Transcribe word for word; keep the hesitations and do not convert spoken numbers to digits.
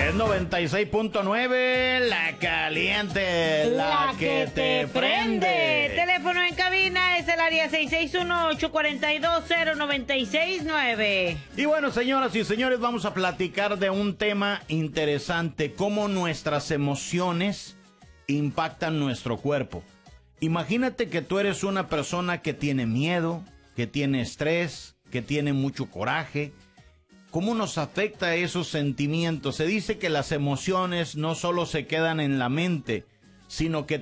Es noventa y seis punto nueve, la caliente, la, La que, que te prende. Teléfono en cabina es el área seis seis uno, ocho cuatro dos, cero nueve seis nueve. Y bueno, señoras y señores, vamos a platicar de un tema interesante, cómo nuestras emociones impactan nuestro cuerpo. Imagínate que tú eres una persona que tiene miedo, que tiene estrés, que tiene mucho coraje. ¿Cómo nos afecta esos sentimientos? Se dice que las emociones no solo se quedan en la mente, sino que